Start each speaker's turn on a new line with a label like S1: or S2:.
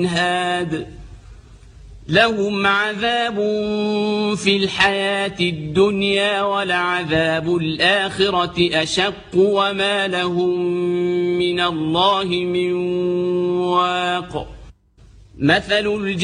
S1: هاد لهم عذاب في الحياة الدنيا ولعذاب الآخرة أشق وما لهم من الله من واق. مثل